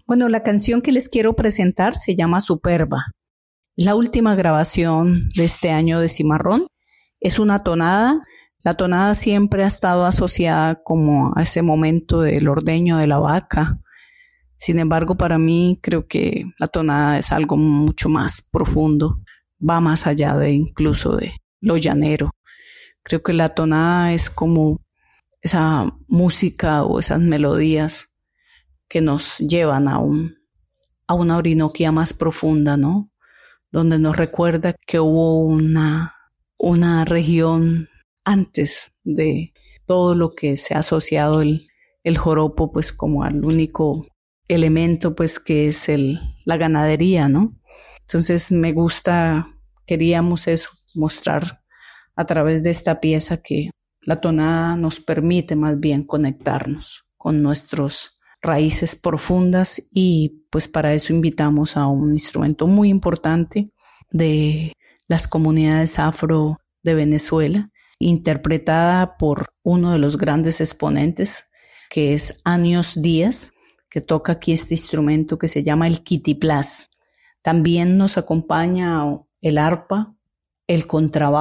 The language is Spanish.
Bueno, la canción que les quiero presentar se llama Superba. La última grabación de este año de Cimarrón es una tonada. La tonada siempre ha estado asociada como a ese momento del ordeño de la vaca. Sin embargo, para mí creo que la tonada es algo mucho más profundo, va más allá de incluso de lo llanero. Creo que la tonada es como esa música o esas melodías que nos llevan a una Orinoquía más profunda, ¿no? Donde nos recuerda que hubo una región antes de todo lo que se ha asociado el joropo, pues como al único elemento, pues que es la ganadería, ¿no? Entonces queríamos eso, mostrar a través de esta pieza que la tonada nos permite más bien conectarnos con nuestras raíces profundas, y pues para eso invitamos a un instrumento muy importante de las comunidades afro de Venezuela, interpretada por uno de los grandes exponentes, que es Anios Díaz, que toca aquí este instrumento que se llama el quitiplás. También nos acompaña el arpa, el contrabajo